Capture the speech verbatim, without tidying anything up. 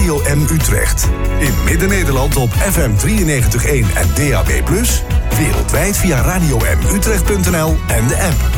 Radio M Utrecht. In Midden-Nederland op F M drieënnegentig komma één en D A B plus. Wereldwijd via radio m utrecht punt n l en de app.